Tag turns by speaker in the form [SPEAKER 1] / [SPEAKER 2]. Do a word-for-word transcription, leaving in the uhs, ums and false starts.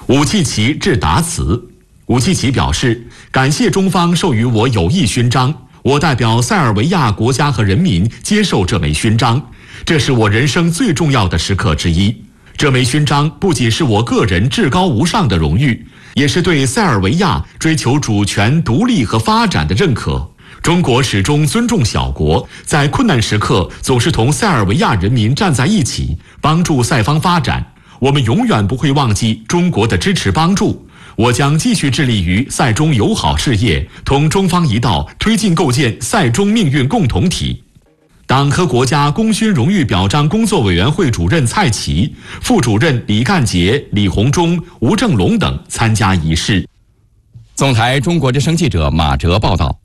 [SPEAKER 1] 武契奇致答词。武契奇表示，感谢中方授予我友谊勋章，我代表塞尔维亚国家和人民接受这枚勋章，这是我人生最重要的时刻之一。这枚勋章不仅是我个人至高无上的荣誉，也是对塞尔维亚追求主权、独立和发展的认可。中国始终尊重小国，在困难时刻总是同塞尔维亚人民站在一起，帮助塞方发展。我们永远不会忘记中国的支持帮助。我将继续致力于塞中友好事业，同中方一道推进构建塞中命运共同体。党和国家功勋荣誉表彰工作委员会主任蔡奇、副主任李干杰、李鸿忠、吴正龙等参加仪式。
[SPEAKER 2] 总台中国之声记者马哲报道。